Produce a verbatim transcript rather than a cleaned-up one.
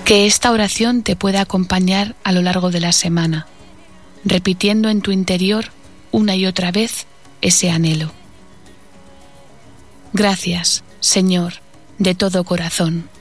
Que esta oración te pueda acompañar a lo largo de la semana, repitiendo en tu interior una y otra vez ese anhelo. Gracias, Señor, de todo corazón.